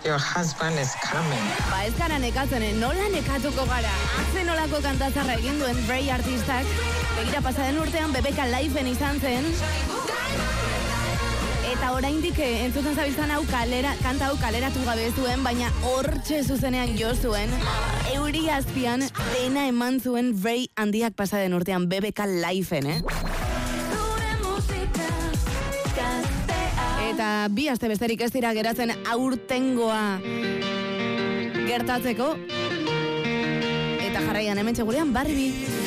Your husband is coming. Ba ez gara nekatzen, nola nekatuko gara? Atze nolako kantatzarra egin duen Bray artistak. Begira pasaden urtean BBK Liveen izan zen. Eta oraindik entzuten zabiltzan kanta hau kaleratu gabe zuen, baina hortxe zuzenean jo zuen. Euri azpian dena eman zuen Bray handiak pasaden urtean BBK Liveen, Eta bi aste besterik ez dira geratzen aurtengoa gertatzeko. Eta jarraian hemen txegurean Barbie.